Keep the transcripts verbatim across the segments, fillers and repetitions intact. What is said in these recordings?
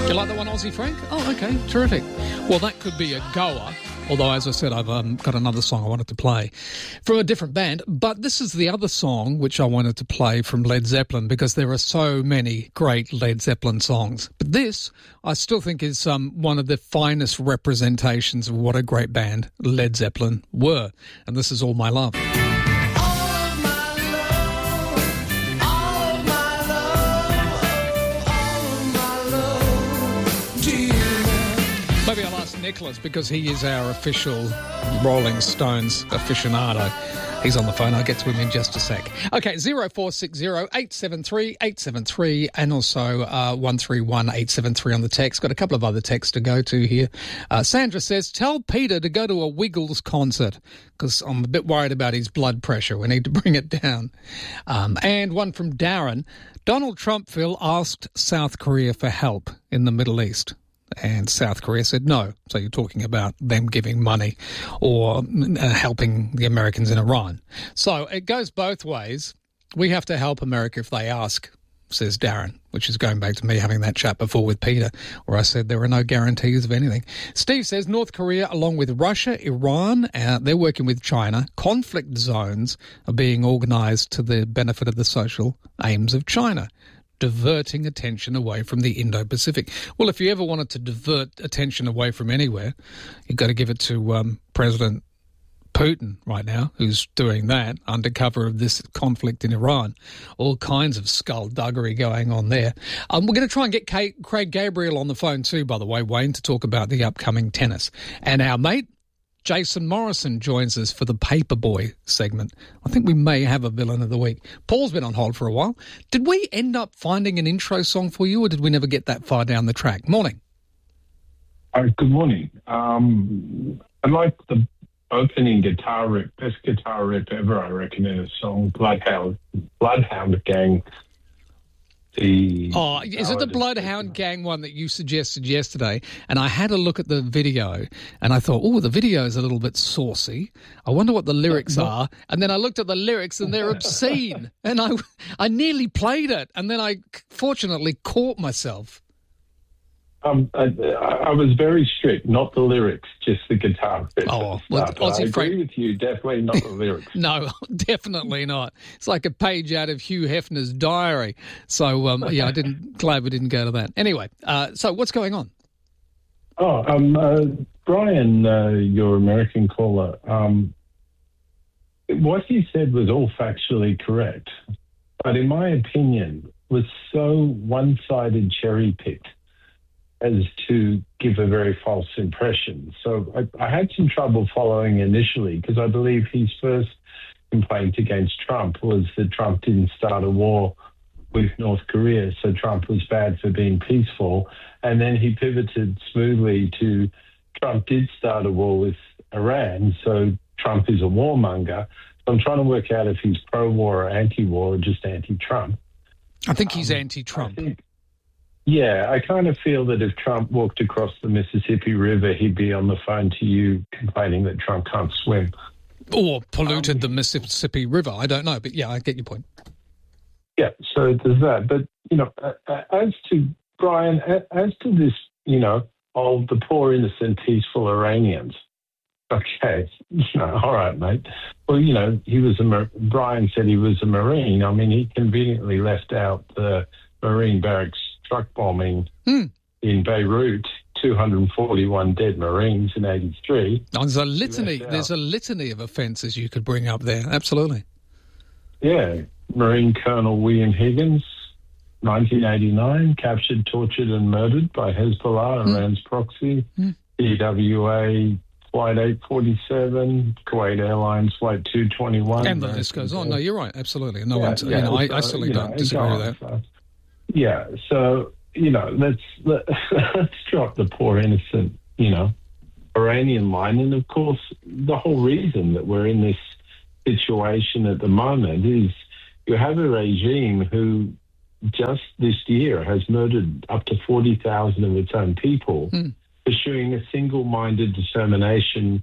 You like that one, Aussie Frank? Oh, okay, terrific. Well, that could be a goer, although, as I said, I've um, got another song I wanted to play from a different band. But this is the other song which I wanted to play from Led Zeppelin, because there are so many great Led Zeppelin songs. But this, I still think, is um, one of the finest representations of what a great band Led Zeppelin were. And this is All My Love. Maybe I'll ask Nicholas, because he is our official Rolling Stones aficionado. He's on the phone. I'll get to him in just a sec. Okay, zero four six zero eight seven three eight seven three and also uh, one three one eight seven three on the text. Got a couple of other texts to go to here. Uh, Sandra says, tell Peter to go to a Wiggles concert, because I'm a bit worried about his blood pressure. We need to bring it down. Um, and one from Darren. Donald Trump, Phil, asked South Korea for help in the Middle East. And South Korea said no. So you're talking about them giving money or uh, helping the Americans in Iran. So it goes both ways. We have to help America if they ask, says Darren, which is going back to me having that chat before with Peter, where I said there are no guarantees of anything. Steve says North Korea, along with Russia, Iran, uh, they're working with China. Conflict zones are being organised to the benefit of the social aims of China, diverting attention away from the Indo-Pacific. Well, if you ever wanted to divert attention away from anywhere, you've got to give it to um, President Putin right now, who's doing that under cover of this conflict in Iran. All kinds of skullduggery going on there. Um, we're going to try and get Kate, Craig Gabriel on the phone too, by the way, Wayne, to talk about the upcoming tennis. And our mate, Jason Morrison, joins us for the Paperboy segment. I think we may have a villain of the week. Paul's been on hold for a while. Did we end up finding an intro song for you, or did we never get that far down the track? Morning. Uh, good morning. Um, I like the opening guitar riff, best guitar riff ever, I reckon, in a song, Bloodhound, Bloodhound Gang. The oh, is it the Bloodhound Gang one that you suggested yesterday? And I had a look at the video and I thought, oh, the video is a little bit saucy. I wonder what the lyrics are. And then I looked at the lyrics and they're obscene. And I, I nearly played it. And then I fortunately caught myself. Um, I, I was very strict, not the lyrics, just the guitar. Oh, well, I agree Frank... with you, definitely not the lyrics. No, definitely not. It's like a page out of Hugh Hefner's diary. So, um, yeah, I didn't, glad we didn't go to that. Anyway, uh, so what's going on? Oh, um, uh, Brian, uh, your American caller, um, what he said was all factually correct, but in my opinion, was so one-sided cherry-picked as to give a very false impression. So I, I had some trouble following initially, because I believe his first complaint against Trump was that Trump didn't start a war with North Korea, so Trump was bad for being peaceful. And then he pivoted smoothly to Trump did start a war with Iran, so Trump is a warmonger. So I'm trying to work out if he's pro-war or anti-war or just anti-Trump. I think he's um, anti-Trump. I think, Yeah, I kind of feel that if Trump walked across the Mississippi River, he'd be on the phone to you complaining that Trump can't swim. Or polluted um, the Mississippi River. I don't know, but yeah, I get your point. Yeah, so there's that. But, you know, as to, Brian, as to this, you know, of the poor, innocent, peaceful Iranians, okay, you know, all right, mate. Well, you know, he was a, Brian said he was a Marine. I mean, he conveniently left out the Marine barracks truck bombing hmm. in Beirut, two hundred forty-one dead Marines in eighty-three. Oh, there's a litany. There's a litany of offences you could bring up there. Absolutely. Yeah. Marine Colonel William Higgins, nineteen eighty-nine, captured, tortured and murdered by Hezbollah, hmm. Iran's proxy. Hmm. E W A Flight eight forty-seven, Kuwait Airlines Flight two twenty-one. And the list goes on. No, you're right. Absolutely. No, yeah, yeah, you know, I, I certainly don't know, disagree with that. So, yeah, so, you know, let's, let, let's drop the poor, innocent, you know, Iranian line. And, of course, the whole reason that we're in this situation at the moment is you have a regime who just this year has murdered up to forty thousand of its own people, mm. pursuing a single-minded determination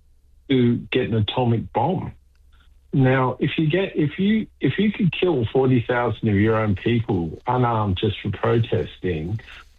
to get an atomic bomb. Now, if you get if you if you could kill forty thousand of your own people unarmed just for protesting,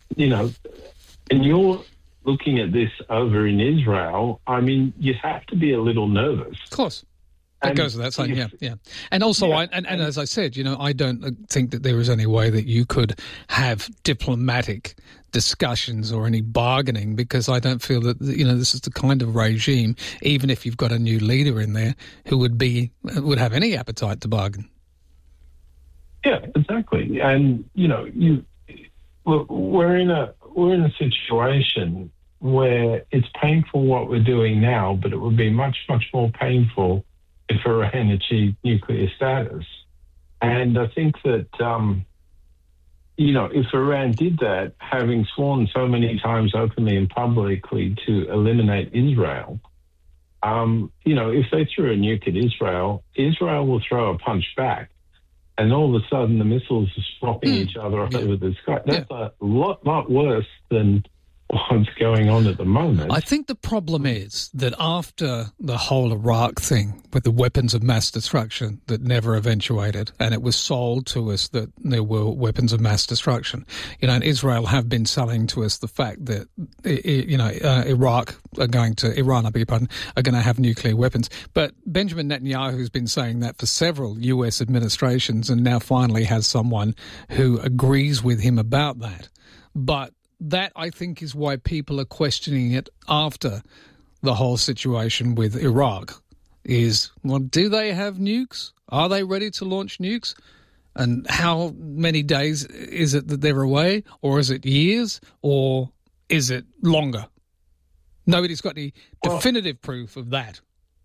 you know, and you're looking at this over in Israel, I mean, you have to be a little nervous. Of course. That And goes without saying, if- yeah, yeah. And also, Yeah, I, and, and and- as I said, you know, I don't think that there is any way that you could have diplomatic discussions or any bargaining, because I don't feel that, you know, this is the kind of regime, even if you've got a new leader in there, who would be would have any appetite to bargain. Yeah, exactly. And, you know, you we're we're in a we're in a situation where it's painful what we're doing now, but it would be much, much more painful if Iran achieved nuclear status. And I think that, um, you know, if Iran did that, having sworn so many times openly and publicly to eliminate Israel, um, you know, if they threw a nuke at Israel, Israel will throw a punch back. And all of a sudden the missiles are swapping Mm. each other Yeah. over the sky. That's a lot, lot worse than what's going on at the moment. I think the problem is that after the whole Iraq thing with the weapons of mass destruction that never eventuated, and it was sold to us that there were weapons of mass destruction, you know, and Israel have been selling to us the fact that, i- i- you know, uh, Iraq are going to, Iran, I beg your pardon, are going to have nuclear weapons. But Benjamin Netanyahu has been saying that for several U S administrations, and now finally has someone who agrees with him about that. But that, I think, is why people are questioning it after the whole situation with Iraq is, well, do they have nukes? Are they ready to launch nukes? And how many days is it that they're away? Or is it years? Or is it longer? Nobody's got any Well- definitive proof of that.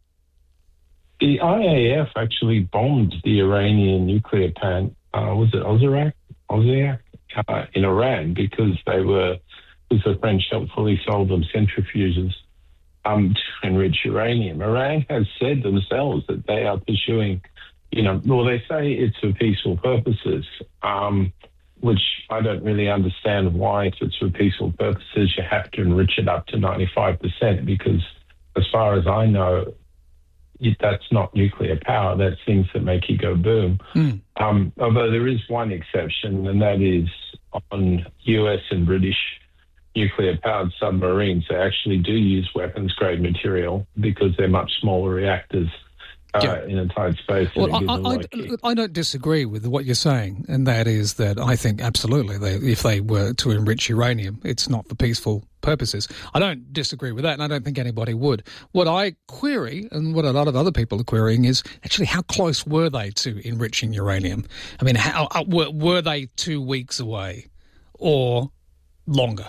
The I A F actually bombed the Iranian nuclear plant, uh, was it Ozark? Ozark? Uh, in Iran, because they were, because the French helpfully sold them centrifuges um, to enrich uranium. Iran has said themselves that they are pursuing, you know, well, they say it's for peaceful purposes, um, which I don't really understand why, if it's for peaceful purposes, you have to enrich it up to ninety-five percent, because as far as I know, it- that's not nuclear power. That's things that make you go boom. Mm. Um, although there is one exception, and that is on U S and British nuclear-powered submarines. They actually do use weapons-grade material because they're much smaller reactors uh, Yeah. in a tight space. Well, that I, give them I, like- I, I don't disagree with what you're saying, and that is that I think absolutely, they, if they were to enrich uranium, it's not for peaceful purposes. I don't disagree with that, and I don't think anybody would. What I query, and what a lot of other people are querying, is actually how close were they to enriching uranium? I mean, how uh, were, were they two weeks away or longer?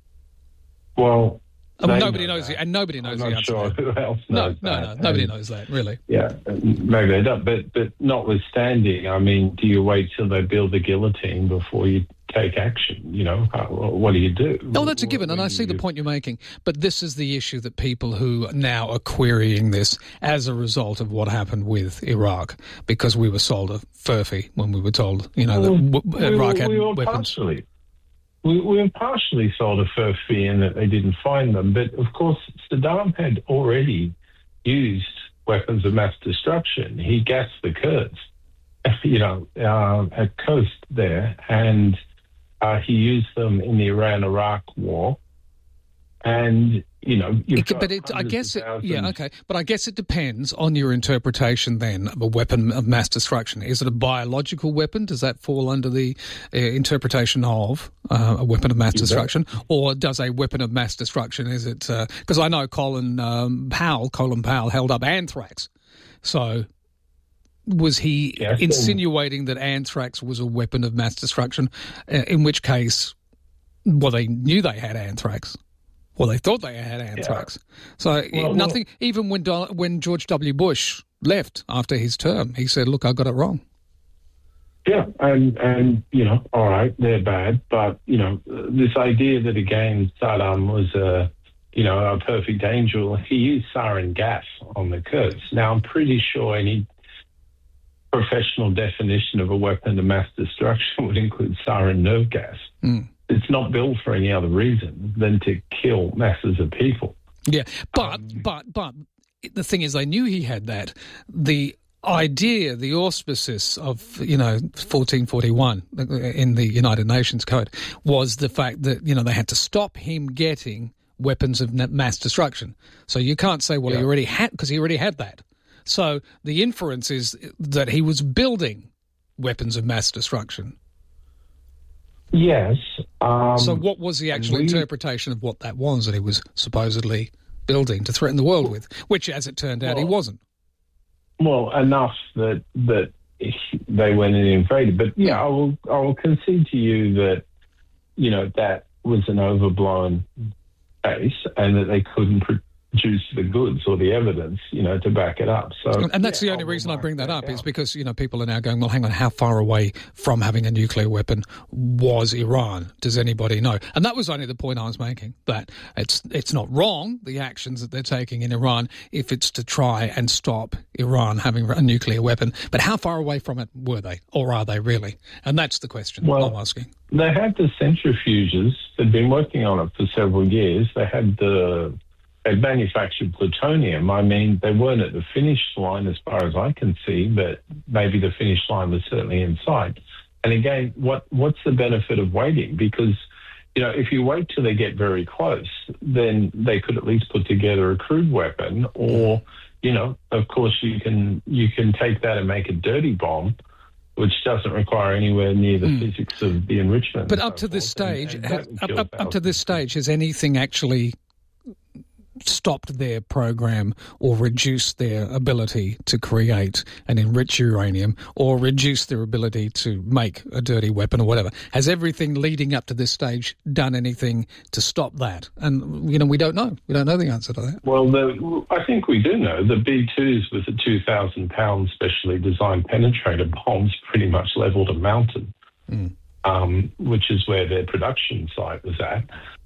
well, I mean, they nobody know knows, that. the, and nobody knows I'm the not answer. sure to that. who else No, knows no, no, that. nobody And- knows that, really. Yeah, maybe they don't. But, but notwithstanding, I mean, do you wait till they build the guillotine before you take action? You know, how, what do you do? Oh, that's a given, and I see the point you're making. But this is the issue that people who now are querying this as a result of what happened with Iraq, because we were sold a furphy when we were told, you know, that Well, w- we Iraq were, had we were weapons. partially. We, we were partially sold a fur fee in that they didn't find them. But, of course, Saddam had already used weapons of mass destruction. He gassed the Kurds, you know, uh, at coast there, and uh, he used them in the Iran-Iraq war. And, you know, you've It- got but it, I hundreds guess of it, yeah, thousands- okay. But I guess it depends on your interpretation then of a weapon of mass destruction. Is it a biological weapon? Does that fall under the uh, interpretation of uh, a weapon of mass You bet. destruction? Or does a weapon of mass destruction, is it, because I know Colin um, Powell, Colin Powell held up anthrax. So was he Yes, insinuating that anthrax was a weapon of mass destruction, uh, in which case, well, they knew they had anthrax. Well, they thought they had anthrax. So Well, nothing. Even when Do- when George W. Bush left after his term, he said, "Look, I got it wrong." Yeah, and, and, you know, all right, they're bad, but, you know, this idea that, again, Saddam was a, you know, a perfect angel, he used sarin gas on the Kurds. Now, I'm pretty sure any professional definition of a weapon of mass destruction would include sarin nerve gas. Mm. It's not built for any other reason than to kill masses of people. Yeah, but Um, but but the thing is, they knew he had that. The idea, the auspices of, you know, fourteen forty-one in the United Nations Code was the fact that, you know, they had to stop him getting weapons of mass destruction. So you can't say, well, yeah. he already had, because he already had that. So the inference is that he was building weapons of mass destruction. Yes. Um, so what was the actual we, interpretation of what that was that he was supposedly building to threaten the world with, which, as it turned out, well, he wasn't? Well, enough that that they went and invaded. But, yeah, I will, I will concede to you that, you know, that was an overblown case and that they couldn't produce the goods or the evidence, you know, to back it up. So, and that's yeah, the only I'll reason I bring that up out. is because, you know, people are now going, well, hang on, how far away from having a nuclear weapon was Iran? Does anybody know? And that was only the point I was making, that it's it's not wrong, the actions that they're taking in Iran, if it's to try and stop Iran having a nuclear weapon. But how far away from it were they, or are they really? And that's the question well, I'm asking. They had the centrifuges. They'd been working on it for several years. They had the... They manufactured plutonium. I mean, they weren't at the finish line as far as I can see, but maybe the finish line was certainly in sight. And again, what what's the benefit of waiting? Because, you know, if you wait till they get very close, then they could at least put together a crude weapon, or, you know, of course you can you can take that and make a dirty bomb, which doesn't require anywhere near the mm. physics of the enrichment. But up to this stage, and, and up, up, up to this stage, has anything actually stopped their program or reduced their ability to create and enrich uranium or reduce their ability to make a dirty weapon or whatever? Has everything leading up to this stage done anything to stop that? And, you know, we don't know. We don't know the answer to that. Well, the, I think we do know. The B twos with the two thousand pound specially designed penetrator bombs pretty much leveled a mountain, mm. um, which is where their production site was at.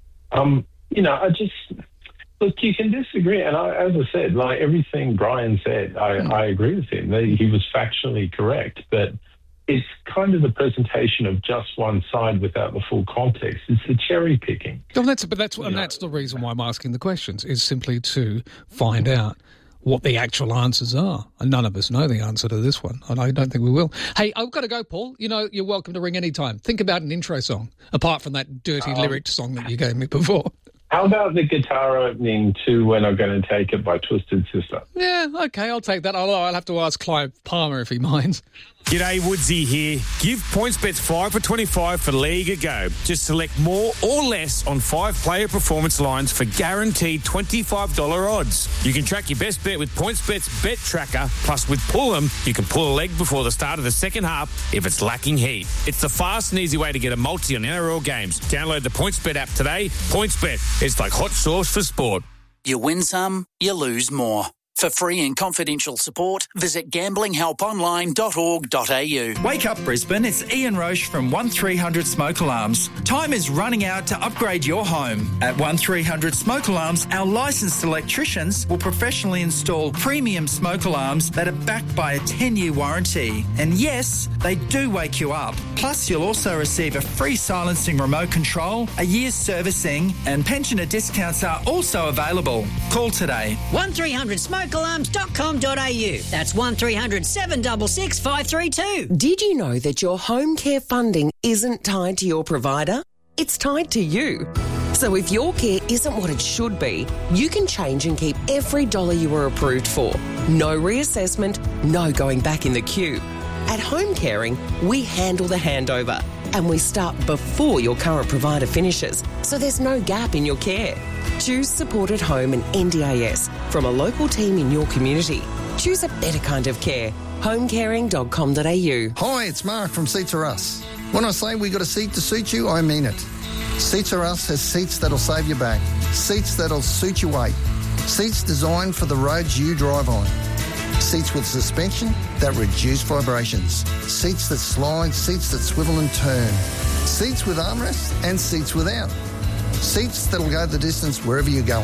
Um, you know, I just... Look, you can disagree, and I, as I said, like everything Brian said, I, mm. I agree with him. He was factually correct, but it's kind of the presentation of just one side without the full context. It's the cherry picking. Well, that's, but that's, and that's the reason why I'm asking the questions, is simply to find out what the actual answers are. And none of us know the answer to this one, and I don't think we will. Hey, I've got to go, Paul. You know, you're welcome to ring any time. Think about an intro song, apart from that dirty um, lyric song that you gave me before. How about the guitar opening to When I'm Going to Take It by Twisted Sister? Yeah, okay, I'll take that. Although I'll have to ask Clive Palmer if he minds. G'day, Woodsy here. Give PointsBets five for twenty-five for League a go. Just select more or less on five-player performance lines for guaranteed twenty-five dollars odds. You can track your best bet with PointsBet's Bet Tracker. Plus, with Pull'em, you can pull a leg before the start of the second half if it's lacking heat. It's the fast and easy way to get a multi on N R L games. Download the PointsBet app today. PointsBet, it's like hot sauce for sport. You win some, you lose more. For free and confidential support, visit gambling help online dot org dot a u. Wake up, Brisbane. It's Ian Roche from one three hundred Smoke Alarms. Time is running out to upgrade your home. At one three hundred Smoke Alarms, our licensed electricians will professionally install premium smoke alarms that are backed by a ten-year warranty. And yes, they do wake you up. Plus, you'll also receive a free silencing remote control, a year's servicing, and pensioner discounts are also available. Call today. one three hundred smoke alarms dot com dot a u. That's one three hundred seven six six five three two. Did you know that your home care funding isn't tied to your provider? It's tied to you. So if your care isn't what it should be, you can change and keep every dollar you were approved for. No reassessment, no going back in the queue. At Home Caring, we handle the handover and we start before your current provider finishes, so there's no gap in your care. Choose Support at Home and N D A S from a local team in your community. Choose a better kind of care. home caring dot com dot a u. Hi, it's Mark from Seats Are Us. When I say we got a seat to suit you, I mean it. Seats Are Us has seats that'll save your back, seats that'll suit your weight, seats designed for the roads you drive on. Seats with suspension that reduce vibrations. Seats that slide, seats that swivel and turn. Seats with armrests and seats without. Seats that'll go the distance wherever you're going.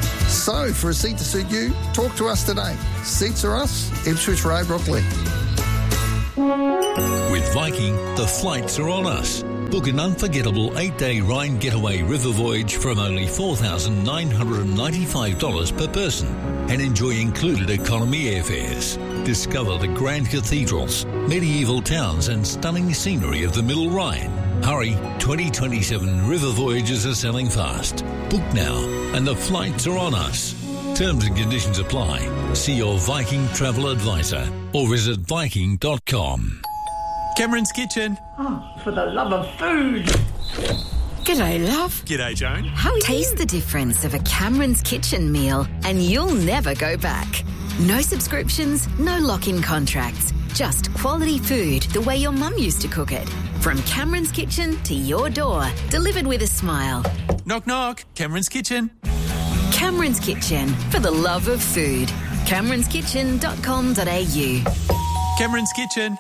So, for a seat to suit you, talk to us today. Seats Are Us, Ipswich Road, Rockley. With Viking, the flights are on us. Book an unforgettable eight-day Rhine Getaway river voyage from only four thousand nine hundred ninety-five dollars per person and enjoy included economy airfares. Discover the grand cathedrals, medieval towns and stunning scenery of the Middle Rhine. Hurry, twenty twenty-seven river voyages are selling fast. Book now and the flights are on us. Terms and conditions apply. See your Viking travel advisor or visit viking dot com. Cameron's Kitchen. Oh, for the love of food. G'day, love. G'day, Joan. How taste the difference of a Cameron's Kitchen meal and you'll never go back. No subscriptions, no lock-in contracts. Just quality food the way your mum used to cook it. From Cameron's Kitchen to your door, delivered with a smile. Knock, knock. Cameron's Kitchen. Cameron's Kitchen, for the love of food. camerons kitchen dot com dot a u. Cameron's Kitchen.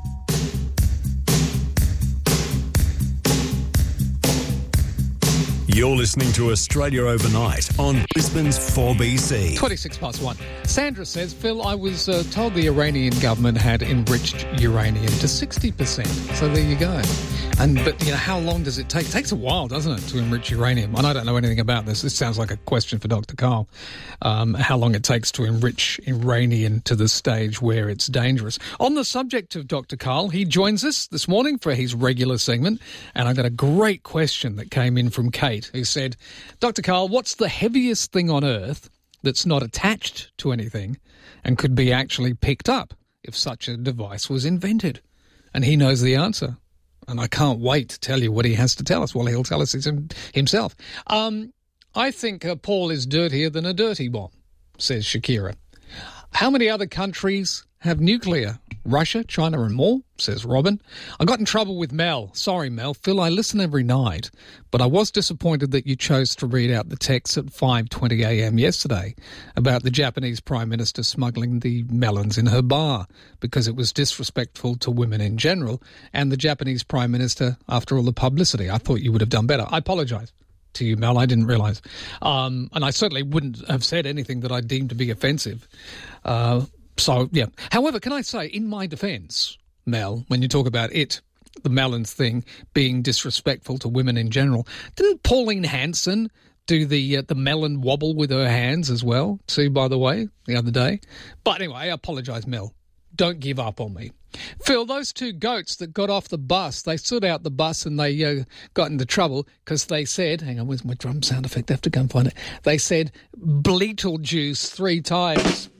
You're listening to Australia Overnight on Brisbane's four B C. twenty-six past one. Sandra says, Phil, I was uh, told the Iranian government had enriched uranium to sixty percent. So there you go. And But, you know, how long does it take? It takes a while, doesn't it, to enrich uranium? And I don't know anything about this. This sounds like a question for Doctor Karl. Um, how long it takes to enrich uranium to the stage where it's dangerous. On the subject of Doctor Karl, he joins us this morning for his regular segment. And I got a great question that came in from Kate, who said, Doctor Karl, what's the heaviest thing on Earth that's not attached to anything and could be actually picked up if such a device was invented? And he knows the answer. And I can't wait to tell you what he has to tell us. Well, he'll tell us himself. Um, I think uh, Paul is dirtier than a dirty bomb, says Shakira. How many other countries have nuclear? Russia, China and more, says Robin. I got in trouble with Mel. Sorry, Mel. Phil, I listen every night, but I was disappointed that you chose to read out the text at five twenty a m yesterday about the Japanese Prime Minister smuggling the melons in her bar because it was disrespectful to women in general and the Japanese Prime Minister after all the publicity. I thought you would have done better. I apologise to you, Mel. I didn't realise. Um, and I certainly wouldn't have said anything that I deemed to be offensive. Uh So, yeah. However, can I say, in my defence, Mel, when you talk about it, the melons thing, being disrespectful to women in general, didn't Pauline Hanson do the uh, the melon wobble with her hands as well, too, by the way, the other day? But anyway, I apologise, Mel. Don't give up on me. Phil, those two goats that got off the bus, they stood out the bus and they uh, got into trouble because they said, hang on, where's my drum sound effect? I have to go and find it. They said, Beetlejuice three times.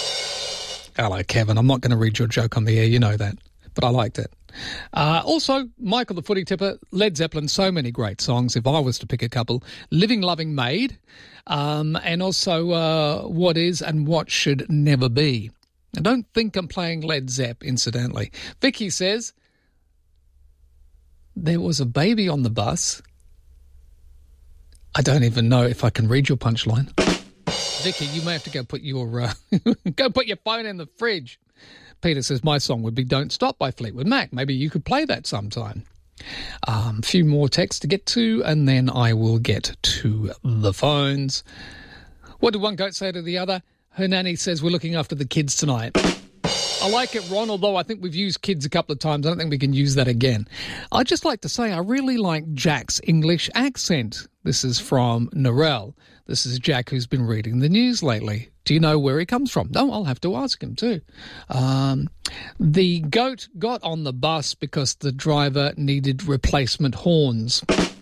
Hello, Kevin. I'm not going to read your joke on the air. You know that. But I liked it. Uh, also, Michael the Footy Tipper, Led Zeppelin, so many great songs. If I was to pick a couple, Living Loving Maid, um, and also uh, What Is and What Should Never Be. I don't think I'm playing Led Zepp, incidentally. Vicky says, there was a baby on the bus. I don't even know if I can read your punchline. Vicky, you may have to go put your uh, go put your phone in the fridge. Peter says, my song would be Don't Stop by Fleetwood Mac. Maybe you could play that sometime. A um, few more texts to get to, and then I will get to the phones. What did one goat say to the other? Her nanny says, we're looking after the kids tonight. I like it, Ron, although I think we've used kids a couple of times. I don't think we can use that again. I'd just like to say I really like Jack's English accent. This is from Narelle. This is Jack, who's been reading the news lately. Do you know where he comes from? No, I'll have to ask him too. Um, the goat got on the bus because the driver needed replacement horns.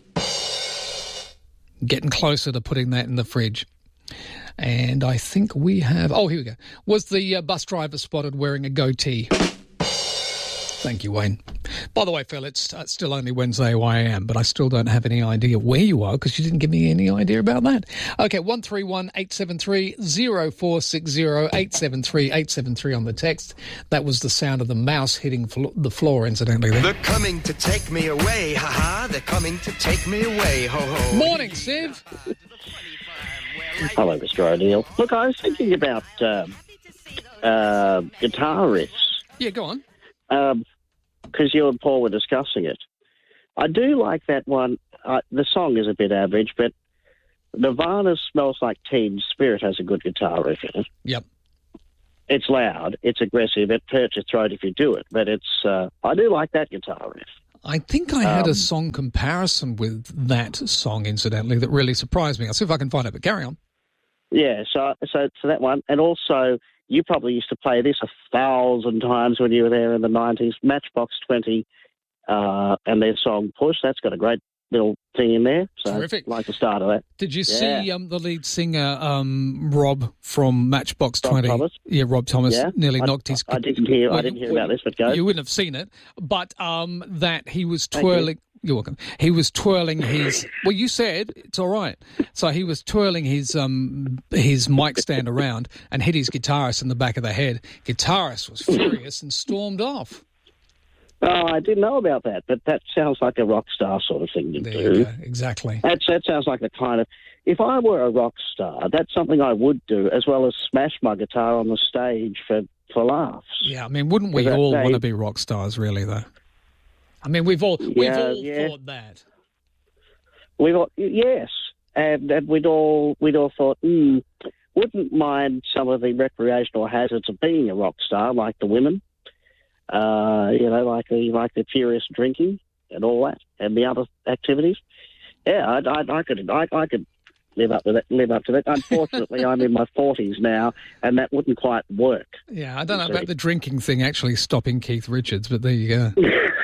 Getting closer to putting that in the fridge. And I think we have... Oh, here we go. Was the uh, bus driver spotted wearing a goatee? Thank you, Wayne. By the way, Phil, it's uh, still only Wednesday where I am, but I still don't have any idea where you are because you didn't give me any idea about that. Okay, one three one, eight seven three, zero four six zero, eight seven three, eight seven three on the text. That was the sound of the mouse hitting fl- the floor, incidentally. There. They're coming to take me away, ha-ha. They're coming to take me away, ho-ho. Morning, Siv. Hello, Mister O'Neill. Look, I was thinking about um, uh, guitar riffs. Yeah, go on. Um, because you and Paul were discussing it. I do like that one. Uh, the song is a bit average, but Nirvana Smells Like Teen Spirit has a good guitar riff in it. Yep. It's loud, it's aggressive, it hurts your throat if you do it, but it's. Uh, I do like that guitar riff. I think I had Um, a song comparison with that song, incidentally, that really surprised me. I'll see if I can find it, but carry on. Yeah, so so so that one, and also you probably used to play this a thousand times when you were there in the nineties. Matchbox twenty, uh, and their song "Push." That's got a great little thing in there. So Terrific. Like the start of that. Did you Yeah. see um, the lead singer, um, Rob from Matchbox Rob twenty? Thomas? Yeah, Rob Thomas Yeah. nearly I- knocked his... I didn't hear. I Well, didn't hear well, about this, but go. You wouldn't have seen it, but um, that he was Thank you. twirling... You're welcome. He was twirling his... Well, you said it's all right. So he was twirling his um his mic stand around and hit his guitarist in the back of the head. Guitarist was furious and stormed off. Oh, I didn't know about that, but that sounds like a rock star sort of thing to There do. you go. Exactly. That's, that sounds like the kind of... If I were a rock star, that's something I would do, as well as smash my guitar on the stage for, for laughs. Yeah, I mean, wouldn't we Because all they- want to be rock stars, really, though? I mean, we've all we've Yeah, all yeah. thought that. We thought, yes, and, and we'd all we'd all thought, hmm, wouldn't mind some of the recreational hazards of being a rock star, like the women, uh, you know, like the like the furious drinking and all that, and the other activities. Yeah, I, I, I could I, I could live up to that. Live up to that. Unfortunately, I'm in my forties now, and that wouldn't quite work. Yeah, I don't know You about see. the drinking thing actually stopping Keith Richards, but there you go.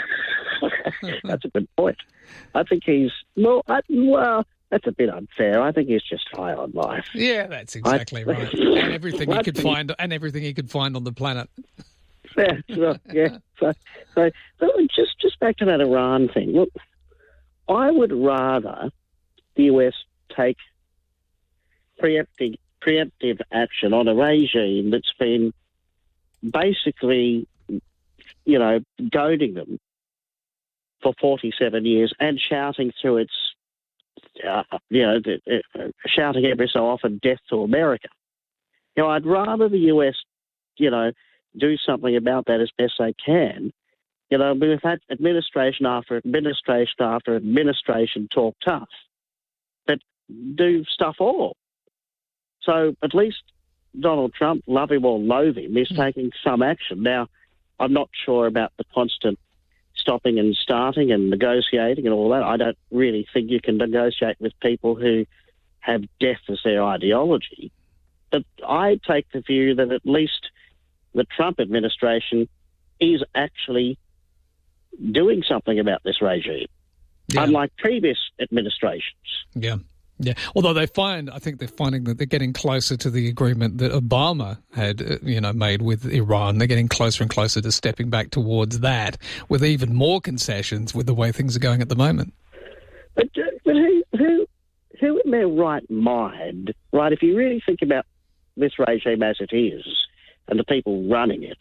That's a good point. I think he's well. I, well, that's a bit unfair. I think he's just high on life. Yeah, that's exactly I- right. And everything he I could think- find, and everything he could find on the planet. Yeah, well, yeah. So, so, so just just back to that Iran thing. Look, I would rather the U S take preemptive preemptive action on a regime that's been basically, you know, goading them for forty-seven years and shouting through its, uh, you know, the, uh, shouting every so often, "Death to America." You know, I'd rather the U S, you know, do something about that as best they can. You know, we've had administration after administration after administration talk tough, but do stuff all. So at least Donald Trump, love him or loathe him, is taking some action. Now, I'm not sure about the constant stopping and starting and negotiating and all that. I don't really think you can negotiate with people who have death as their ideology. But I take the view that at least the Trump administration is actually doing something about this regime, Yeah. unlike previous administrations. Yeah. Yeah, although they find, I think they're finding that they're getting closer to the agreement that Obama had, uh, you know, made with Iran. They're getting closer and closer to stepping back towards that, with even more concessions with the way things are going at the moment. But, uh, but who, who, who in their right mind, right, if you really think about this regime as it is and the people running it,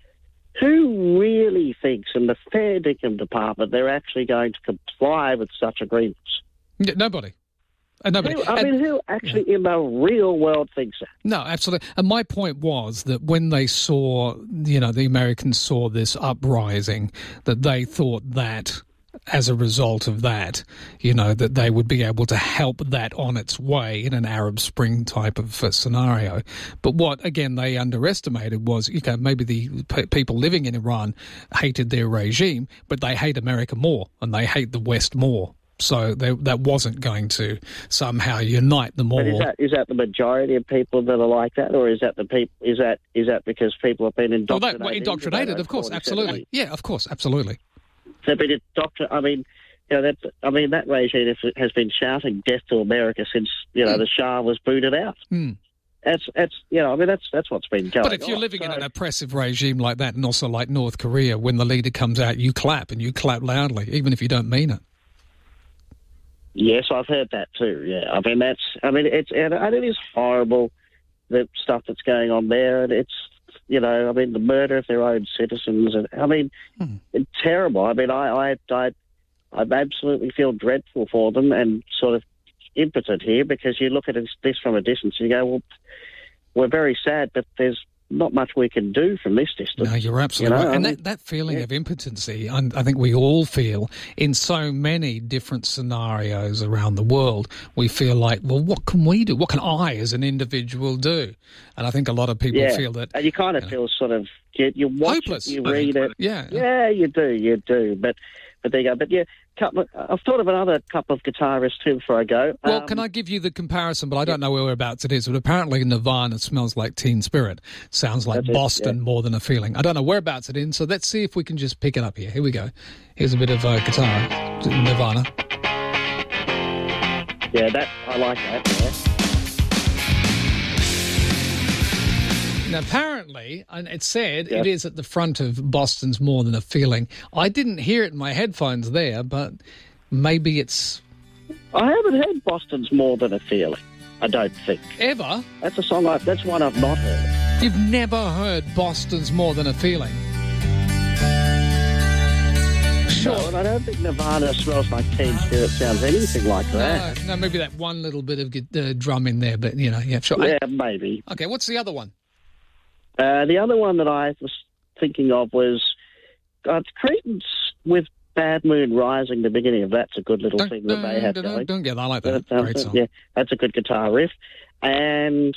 who really thinks in the fair dinkum department they're actually going to comply with such agreements? Yeah, nobody. Uh, nobody. Who, I And- mean, who actually in the real world thinks that? No, absolutely. And my point was that when they saw, you know, the Americans saw this uprising, that they thought that as a result of that, you know, that they would be able to help that on its way in an Arab Spring type of uh, scenario. But what, again, they underestimated was, okay, maybe the p- people living in Iran hated their regime, but they hate America more and they hate the West more. So they, that wasn't going to somehow unite them all. But is that is that the majority of people that are like that, or is that the people? Is that is that because people have been Well, indoctrinated? they, well, indoctrinated, of course, absolutely. Yeah, of course, absolutely. They've been indoctrinated. I mean, you know, that I mean that regime has been shouting "Death to America" since you know the Shah was booted out. Hmm. That's that's you know I mean that's that's what's been going on. But if you're living in an oppressive regime like that, and also like North Korea, when the leader comes out, you clap, and you clap loudly, even if you don't mean it. Yes, I've heard that too. Yeah, I mean that's. I mean it's and it is horrible the stuff that's going on there, and it's you know I mean the murder of their own citizens, and I mean Hmm. it's terrible. I mean I I I I absolutely feel dreadful for them and sort of impotent here because you look at this from a distance and you go, well, we're very sad, but there's not much we can do from this distance. No, you're absolutely You know, right. And I mean, that, that feeling of impotency, I, I think we all feel in so many different scenarios around the world. We feel like, well, what can we do? What can I as an individual do? And I think a lot of people yeah. feel that. And you kind of you know, feel sort of, you, you watch hopeless, it, you I read think. it. Yeah. Yeah, you do, you do. But but there you go. But yeah, couple, I've thought of another couple of guitarists too before I go. Well, Um, can I give you the comparison? But I don't know whereabouts it is. But apparently Nirvana smells like Teen Spirit. Sounds like That's it, Boston yeah. more than a feeling. I don't know whereabouts it is. So let's see if we can just pick it up here. Here we go. Here's a bit of uh, guitar. Nirvana. Yeah, that I like that. Yeah. Now, apparently, and it said Yeah. it is at the front of Boston's More Than a Feeling. I didn't hear it in my headphones there, but maybe it's... I haven't heard Boston's More Than a Feeling. I don't think. Ever? That's a song. I, that's one I've not heard. You've never heard Boston's More Than a Feeling? Sure. No, and I don't think Nirvana Smells Like Teen Spirit sounds anything like that. No, no, maybe that one little bit of uh, drum in there, but, you know, yeah, sure. Yeah, maybe. Okay, what's the other one? Uh, the other one that I was thinking of was uh, Cretans with Bad Moon Rising. The beginning of that's a good little Don't, thing that they have don't, going. don't get that. I like that. But, um, Great song. Yeah, that's a good guitar riff. And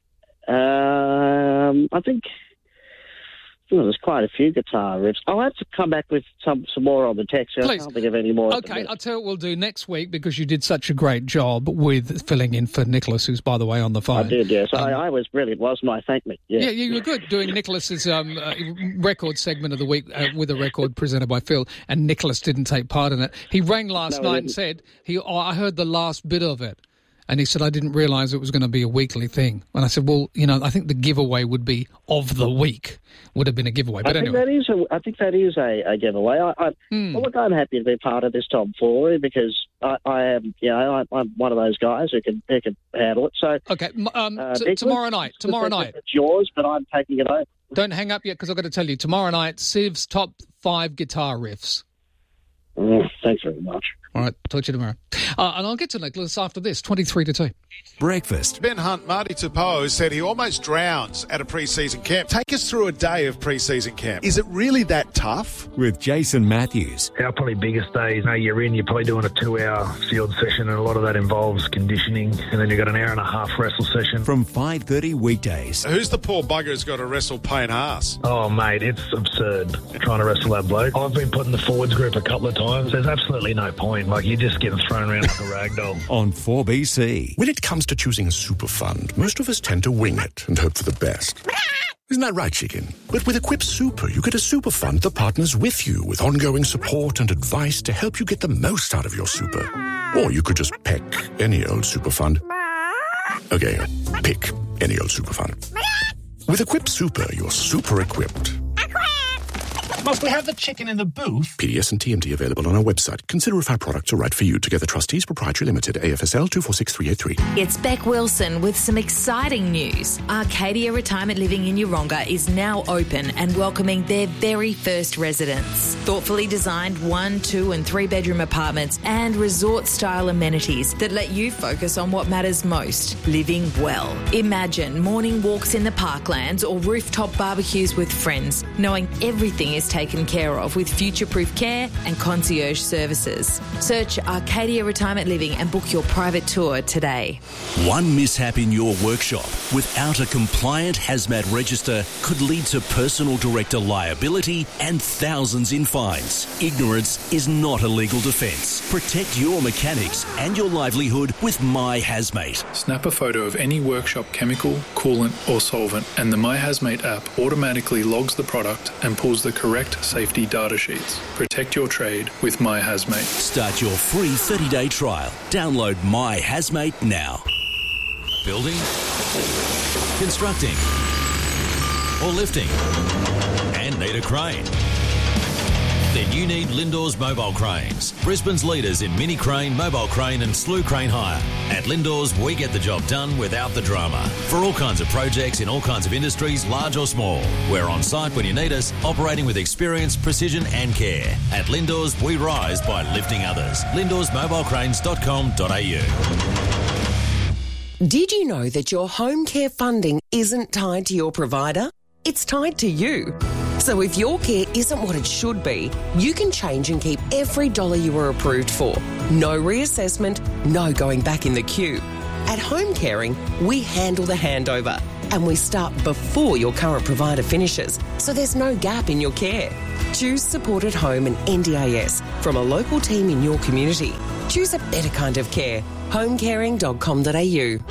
um, I think oh, there's quite a few guitar riffs. I'll have to come back with some, some more on the text. I Please. can't think of any more. at the Okay, minute. I'll tell you what we'll do next week because you did such a great job with filling in for Nicholas, who's, by the way, on the phone. I did, yes. Um, I, I was brilliant, wasn't I? Thank me. Yeah, Yeah, you were good doing Nicholas's um, uh, record segment of the week uh, with a record presented by Phil, and Nicholas didn't take part in it. He rang last No, he night and didn't. said, "He, oh, I heard the last bit of it." And he said, I didn't realise it was going to be a weekly thing. And I said, well, you know, I think the giveaway would be of the week, would have been a giveaway. But I think anyway. that is a, I think that is a, a giveaway. I, I, Hmm. well, look, I'm happy to be part of this Tom Foolery because I, I am, you know, I, I'm one of those guys who can who can handle it. So Okay, m- um, uh, t- Nicholas, tomorrow night, tomorrow night. it's yours, but I'm taking it over. Don't hang up yet because I've got to tell you, tomorrow night, Siv's top five guitar riffs. Mm, thanks very much. All right, talk to you tomorrow. Uh, and I'll get to Nicholas after this, twenty-three to two. Breakfast. Ben Hunt, Marty Tupou, said he almost drowns at a pre-season camp. Take us through a day of pre-season camp. Is it really that tough? With Jason Matthews. Our probably biggest day is, you know, you're in, you're probably doing a two-hour field session, and a lot of that involves conditioning, and then you've got an hour and a half wrestle session. From five thirty weekdays. Who's the poor bugger who's got to wrestle Payne Haas? Oh, mate, it's absurd trying to wrestle that bloke. I've been put in the forwards group a couple of times. There's absolutely no point. Like, you're just getting thrown around like a rag doll. On four B C. When it comes to choosing a super fund, most of us tend to wing it and hope for the best. Isn't that right, chicken? But with Equip Super, you get a super fund that partners with you with ongoing support and advice to help you get the most out of your super. Or you could just pick any old super fund. Okay, pick any old super fund. With Equip Super, you're super equipped. Must we have the chicken in the booth? P D S and T M T available on our website. Consider if our products are right for you. Together Trustees Proprietary Limited, A F S L two four six three eight three. It's Beck Wilson with some exciting news. Arcadia Retirement Living in Yeronga is now open and welcoming their very first residents. Thoughtfully designed one, two and three bedroom apartments and resort-style amenities that let you focus on what matters most, living well. Imagine morning walks in the parklands or rooftop barbecues with friends, knowing everything is taken care of with future-proof care and concierge services. Search Arcadia Retirement Living and book your private tour today. One mishap in your workshop without a compliant hazmat register could lead to personal director liability and thousands in fines. Ignorance is not a legal defence. Protect your mechanics and your livelihood with My Hazmate. Snap a photo of any workshop chemical, coolant or solvent and the My Hazmate app automatically logs the product and pulls the correct safety data sheets. Protect your trade with My Hazmate. Start your free thirty-day trial. Download My Hazmate now. Building, constructing, or lifting, and need a crane? Then you need Lindor's Mobile Cranes, Brisbane's leaders in mini crane, mobile crane and slew crane hire. At Lindor's, we get the job done without the drama. For all kinds of projects in all kinds of industries, large or small. We're on site when you need us, operating with experience, precision and care. At Lindor's, we rise by lifting others. lindors mobile cranes dot com dot a u. Did you know that your home care funding isn't tied to your provider? It's tied to you. So if your care isn't what it should be, you can change and keep every dollar you were approved for. No reassessment, no going back in the queue. At Home Caring, we handle the handover and we start before your current provider finishes, so there's no gap in your care. Choose Support at Home and N D I S from a local team in your community. Choose a better kind of care. home caring dot com dot a u.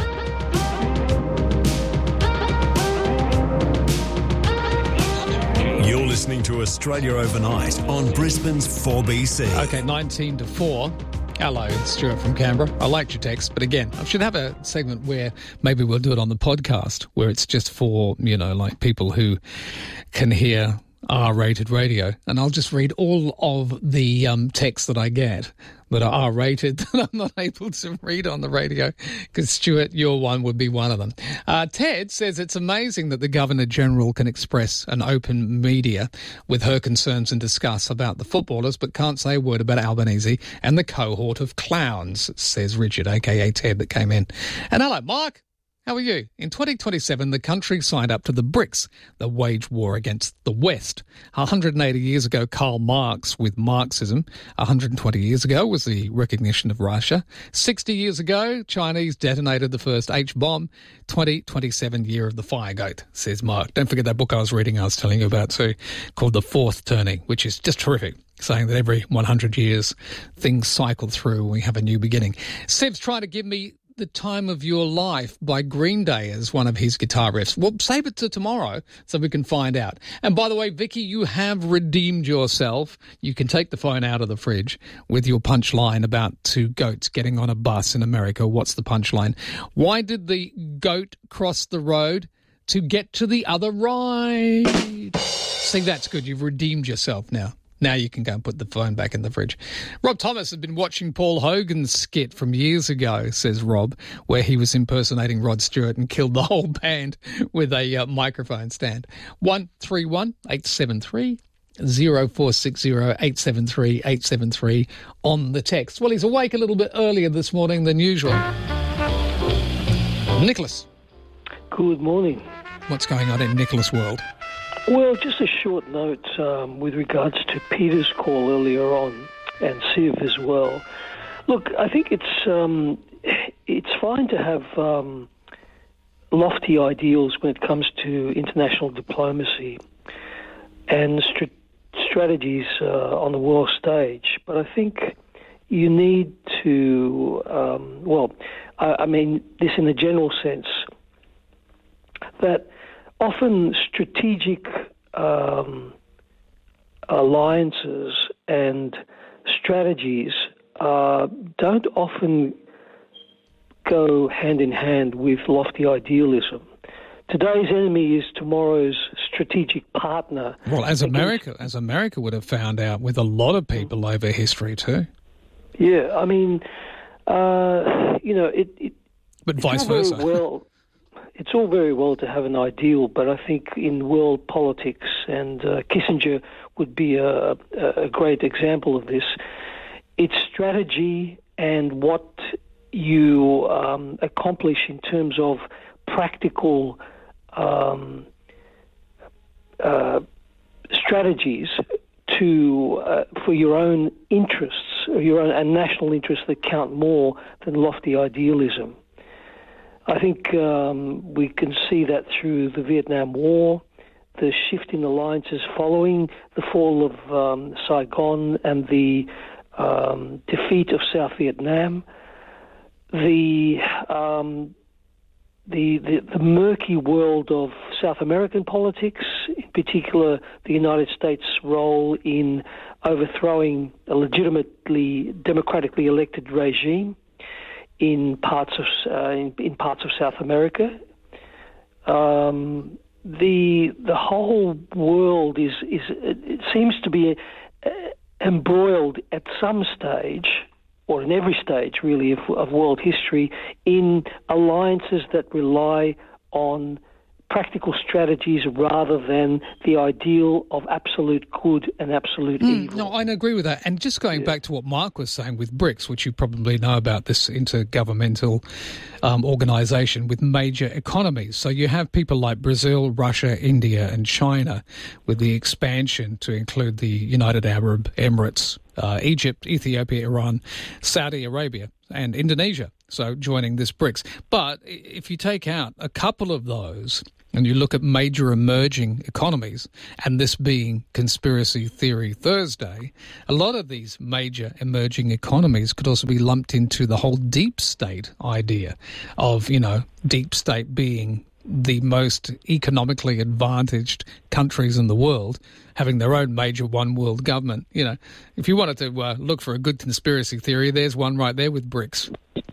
You're listening to Australia Overnight on Brisbane's four B C. Okay, nineteen to four. Hello, it's Stuart from Canberra. I liked your text, but again, I should have a segment where maybe we'll do it on the podcast, where it's just for, you know, like people who can hear R-rated radio, and I'll just read all of the um, texts that I get that are R-rated that I'm not able to read on the radio, because, Stuart, your one would be one of them. Uh, Ted says it's amazing that the Governor-General can express an open media with her concerns and discuss about the footballers, but can't say a word about Albanese and the cohort of clowns, says Richard, a k a. Ted, that came in. And hello, Mark. How are you? In twenty twenty-seven, the country signed up to the BRICS, the wage war against the West. one hundred eighty years ago, Karl Marx with Marxism. one hundred twenty years ago was the recognition of Russia. sixty years ago, Chinese detonated the first H-bomb. twenty twenty-seven, year of the fire goat, says Mark. Don't forget that book I was reading, I was telling you about too, called The Fourth Turning, which is just terrific, saying that every one hundred years things cycle through and we have a new beginning. Seb's trying to give me The Time of Your Life by Green Day as one of his guitar riffs. Well, save it to tomorrow so we can find out. And by the way, Vicky, you have redeemed yourself. You can take the phone out of the fridge with your punchline about two goats getting on a bus in America. What's the punchline? Why did the goat cross the road? To get to the other ride. See, that's good. You've redeemed yourself now. Now you can go and put the phone back in the fridge. Rob Thomas has been watching Paul Hogan's skit from years ago, says Rob, where he was impersonating Rod Stewart and killed the whole band with a uh, microphone stand. one three one, eight seven three, zero four six zero, eight seven three, eight seven three on the text. Well, he's awake a little bit earlier this morning than usual. Nicholas. Good morning. What's going on in Nicholas' world? Well, just a short note um, with regards to Peter's call earlier on, and Siv as well. Look, I think it's um, it's fine to have um, lofty ideals when it comes to international diplomacy and str- strategies uh, on the world stage, but I think you need to, um, well, I, I mean this in a general sense, that often strategic um, alliances and strategies uh, don't often go hand in hand with lofty idealism. Today's enemy is tomorrow's strategic partner. Well, as America, as America would have found out with a lot of people over history too. Yeah, I mean, uh, you know, it. it but vice versa. Well. It's all very well to have an ideal, but I think in world politics, and uh, Kissinger would be a, a great example of this, it's strategy and what you um, accomplish in terms of practical um, uh, strategies to uh, for your own interests, your own and national interests that count more than lofty idealism. I think um, we can see that through the Vietnam War, the shift in alliances following the fall of um, Saigon and the um, defeat of South Vietnam, the, um, the, the the murky world of South American politics, in particular the United States' role in overthrowing a legitimately democratically elected regime in parts of uh, in, in parts of South America. Um, the the whole world is is it seems to be uh, embroiled at some stage, or in every stage really of, of world history, in alliances that rely on practical strategies rather than the ideal of absolute good and absolute mm, evil. No, I agree with that. And just going yeah. back to what Mark was saying with BRICS, which you probably know about, this intergovernmental um, organisation with major economies. So you have people like Brazil, Russia, India and China, with the expansion to include the United Arab Emirates, uh, Egypt, Ethiopia, Iran, Saudi Arabia and Indonesia, so joining this BRICS. But if you take out a couple of those, and you look at major emerging economies, and this being Conspiracy Theory Thursday, a lot of these major emerging economies could also be lumped into the whole deep state idea of, you know, deep state being the most economically advantaged countries in the world, having their own major one world government. You know, if you wanted to uh, look for a good conspiracy theory, there's one right there with BRICS.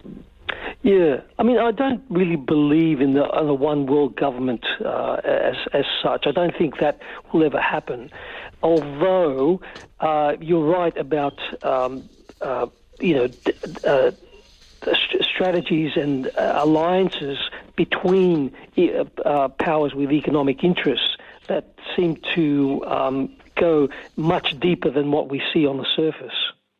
Yeah, I mean, I don't really believe in the, in the one world government uh, as as such. I don't think that will ever happen. Although uh, you're right about um, uh, you know d- uh, st- strategies and uh, alliances between uh, powers with economic interests that seem to um, go much deeper than what we see on the surface.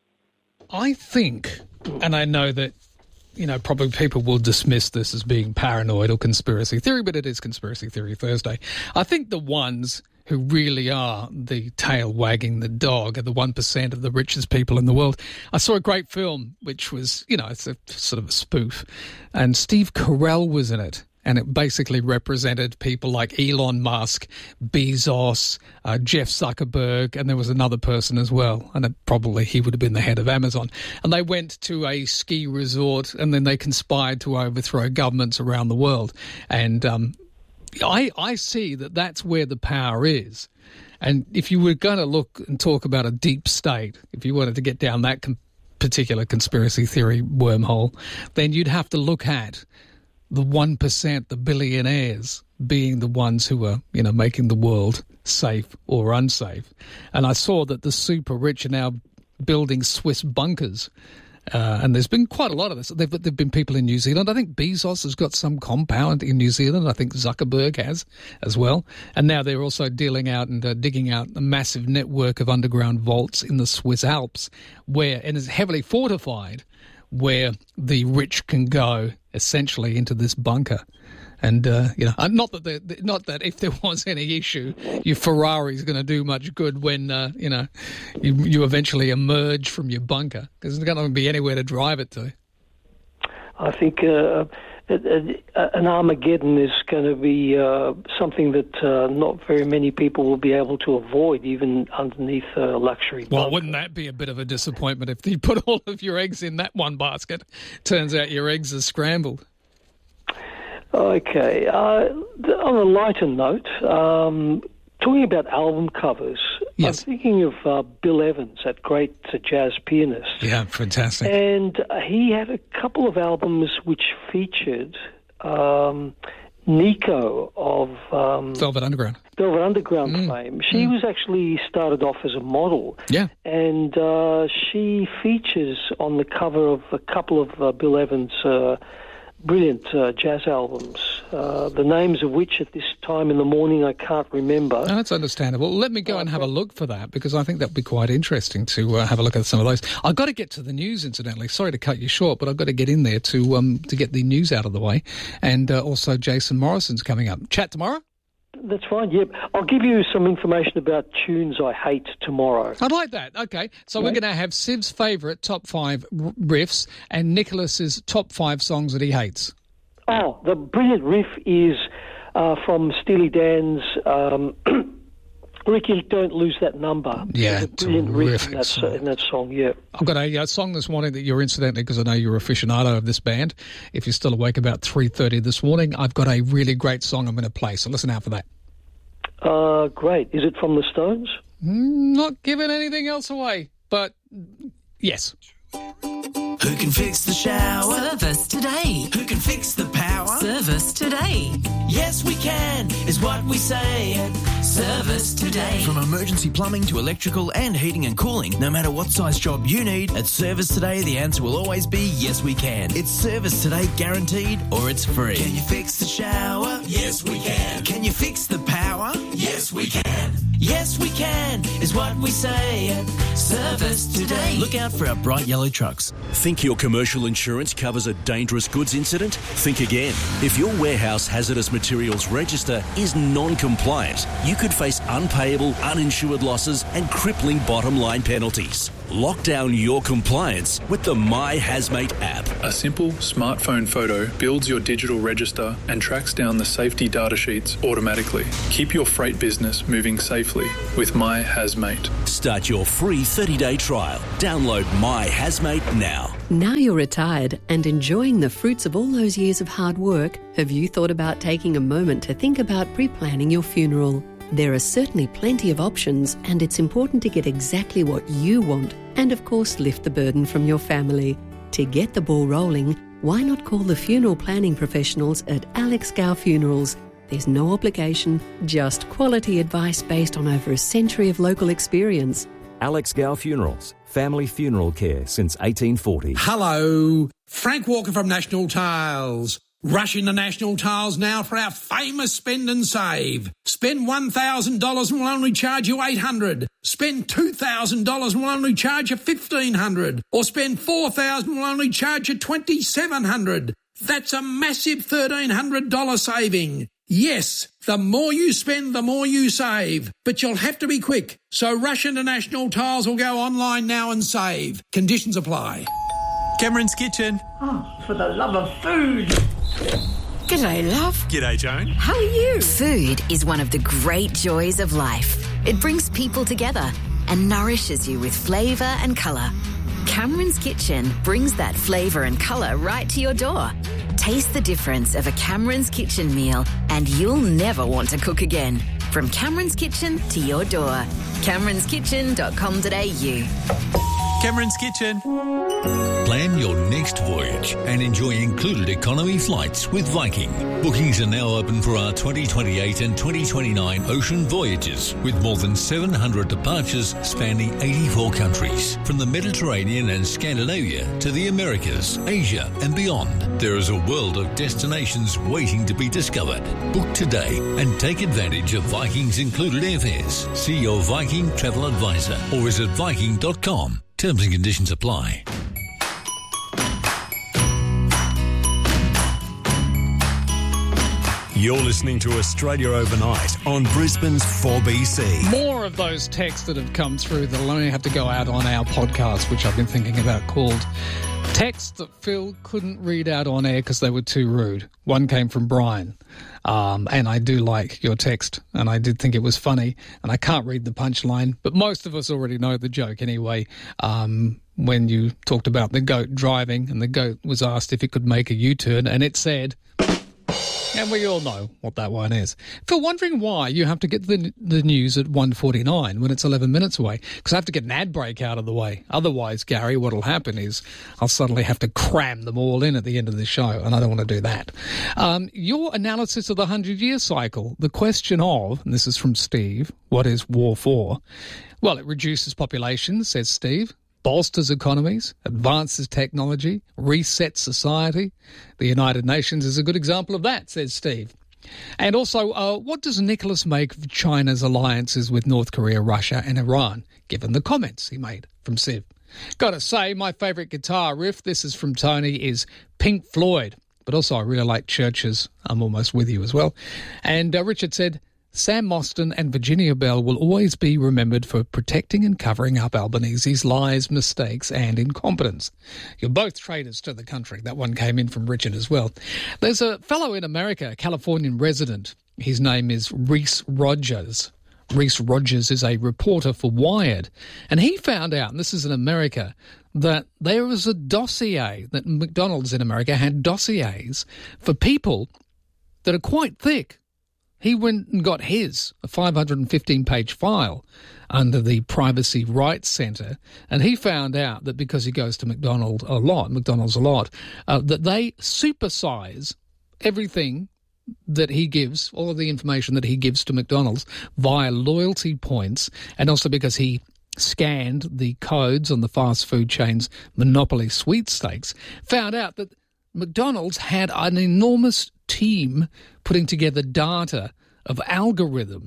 I think, and I know that, you know, probably people will dismiss this as being paranoid or conspiracy theory, but it is Conspiracy Theory Thursday. I think the ones who really are the tail wagging the dog are the one percent of the richest people in the world. I saw a great film, which was, you know, it's a sort of a spoof, and Steve Carell was in it. And it basically represented people like Elon Musk, Bezos, uh, Jeff Zuckerberg, and there was another person as well. And it, probably he would have been the head of Amazon. And they went to a ski resort, and then they conspired to overthrow governments around the world. And um, I, I see that that's where the power is. And if you were going to look and talk about a deep state, if you wanted to get down that com- particular conspiracy theory wormhole, then you'd have to look at the one percent, the billionaires, being the ones who are, you know, making the world safe or unsafe. And I saw that the super rich are now building Swiss bunkers. Uh, and there's been quite a lot of this. There have been people in New Zealand. I think Bezos has got some compound in New Zealand. I think Zuckerberg has as well. And now they're also dealing out and uh, digging out a massive network of underground vaults in the Swiss Alps, where, and is heavily fortified, where the rich can go essentially into this bunker. And, uh, you know, not that the, not that if there was any issue, your Ferrari's going to do much good when, uh, you know, you, you eventually emerge from your bunker, because there's going to be anywhere to drive it to. I think uh, an Armageddon is going to be uh, something that uh, not very many people will be able to avoid, even underneath a luxury Well, bunker. wouldn't that be a bit of a disappointment if you put all of your eggs in that one basket? Turns out your eggs are scrambled. Okay. Uh, on a lighter note, um, talking about album covers, yes. I'm thinking of uh, Bill Evans, that great uh, jazz pianist. Yeah, fantastic. And uh, he had a couple of albums which featured um, Nico of Um, Velvet Underground. Velvet Underground Mm. fame. She Mm. was actually started off as a model. Yeah. And uh, she features on the cover of a couple of uh, Bill Evans' uh, brilliant uh, jazz albums, uh, the names of which at this time in the morning I can't remember. No, that's understandable. Let me go and have a look for that, because I think that would be quite interesting to uh, have a look at some of those. I've got to get to the news, incidentally. Sorry to cut you short, but I've got to get in there to um, to get the news out of the way. And uh, also Jason Morrison's coming up. Chat tomorrow? That's fine, yep. I'll give you some information about tunes I hate tomorrow. I'd like that. Okay. So Okay. we're going to have Siv's favourite top five r- riffs and Nicholas's top five songs that he hates. Oh, the brilliant riff is uh, from Steely Dan's um, Ricky, Don't Lose That Number. Yeah, There's a brilliant riff in that, song. in that song, yeah. I've got a uh, song this morning that you're incidentally, because I know you're aficionado of this band. If you're still awake about three thirty this morning, I've got a really great song I'm going to play. So listen out for that. Uh, great. Is it from the Stones? Mm, not giving anything else away, but yes. Who can fix the shower? Service today. Who can fix the power? Service today. Yes, we can, is what we say. Service today. From emergency plumbing to electrical and heating and cooling, no matter what size job you need, at Service Today, the answer will always be yes, we can. It's Service Today guaranteed, or it's free. Can you fix the shower? Yes, we can. Can you fix the power? Yes, we can. Yes, we can, is what we say at Service Today. Look out for our bright yellow trucks. Think your commercial insurance covers a dangerous goods incident? Think again. If your warehouse hazardous materials register is non-compliant, you could face unpayable, uninsured losses and crippling bottom line penalties. Lock down your compliance with the My Hazmate app. A simple smartphone photo builds your digital register and tracks down the safety data sheets automatically. Keep your freight business moving safely with My Hazmate. Start your free thirty-day trial. Download My Hazmate now. Now you're retired and enjoying the fruits of all those years of hard work, have you thought about taking a moment to think about pre-planning your funeral? There are certainly plenty of options, and it's important to get exactly what you want and, of course, lift the burden from your family. To get the ball rolling, why not call the funeral planning professionals at Alex Gow Funerals? There's no obligation, just quality advice based on over a century of local experience. Alex Gow Funerals, family funeral care since eighteen forty. Hello, Frank Walker from National Tiles. Rush into National Tiles now for our famous spend and save. Spend one thousand dollars and we'll only charge you eight hundred dollars. Spend two thousand dollars and we'll only charge you fifteen hundred dollars. Or spend four thousand dollars and we'll only charge you twenty-seven hundred dollars. That's a massive thirteen hundred dollars saving. Yes, the more you spend, the more you save. But you'll have to be quick. So rush into National Tiles or go online now and save. Conditions apply. Cameron's Kitchen. Oh, for the love of food. G'day, love. G'day, Joan. How are you? Food is one of the great joys of life. It brings people together and nourishes you with flavour and colour. Cameron's Kitchen brings that flavour and colour right to your door. Taste the difference of a Cameron's Kitchen meal and you'll never want to cook again. From Cameron's Kitchen to your door. camerons kitchen dot com dot a u. Cameron's Kitchen. Plan your next voyage and enjoy included economy flights with Viking. Bookings are now open for our twenty twenty-eight and twenty twenty-nine ocean voyages with more than seven hundred departures spanning eighty-four countries. From the Mediterranean and Scandinavia to the Americas, Asia and beyond. There is a world of destinations waiting to be discovered. Book today and take advantage of Viking's included airfares. See your Viking travel advisor or visit viking dot com. Terms and conditions apply. You're listening to Australia Overnight on Brisbane's four B C. More of those texts that have come through that'll only have to go out on our podcast, which I've been thinking about, called texts that Phil couldn't read out on air because they were too rude. One came from Brian, um, and I do like your text, and I did think it was funny, and I can't read the punchline, but most of us already know the joke anyway. Um, when you talked about the goat driving, and the goat was asked if it could make a U-turn, and it said... And we all know what that one is. Phil, wondering why you have to get the the news at one forty-nine when it's eleven minutes away? Because I have to get an ad break out of the way. Otherwise, Gary, what'll happen is I'll suddenly have to cram them all in at the end of the show, and I don't want to do that. Um, your analysis of the hundred-year cycle, the question of, and this is from Steve, what is war for? Well, it reduces population, says Steve. Bolsters economies, advances technology, resets society. The United Nations is a good example of that, says Steve. And also, uh, what does Nicholas make of China's alliances with North Korea, Russia and Iran, given the comments he made from Siv? Gotta say, my favourite guitar riff, this is from Tony, is Pink Floyd. But also I really like Churches. I'm almost with you as well. And uh, Richard said, Sam Mostyn and Virginia Bell will always be remembered for protecting and covering up Albanese's lies, mistakes and incompetence. You're both traitors to the country. That one came in from Richard as well. There's a fellow in America, a Californian resident. His name is Reese Rogers. Reese Rogers is a reporter for Wired. And he found out, and this is in America, that there was a dossier, that McDonald's in America had dossiers for people that are quite thick. He went and got his, a five hundred fifteen page file under the Privacy Rights Centre, and he found out that because he goes to McDonald's a lot, McDonald's a lot, uh, that they supersize everything that he gives, all of the information that he gives to McDonald's via loyalty points, and also because he scanned the codes on the fast food chain's Monopoly sweepstakes, found out that McDonald's had an enormous team putting together data of algorithms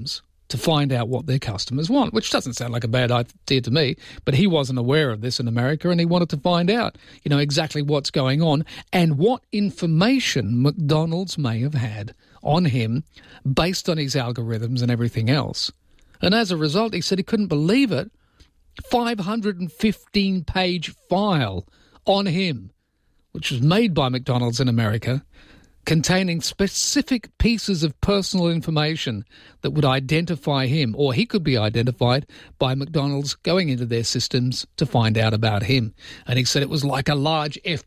to find out what their customers want, which doesn't sound like a bad idea to me, but he wasn't aware of this in America and he wanted to find out, you know, exactly what's going on and what information McDonald's may have had on him based on his algorithms and everything else. And as a result, he said he couldn't believe it, five hundred fifteen page file on him, which was made by McDonald's in America, containing specific pieces of personal information that would identify him, or he could be identified by McDonald's going into their systems to find out about him. And he said it was like a large F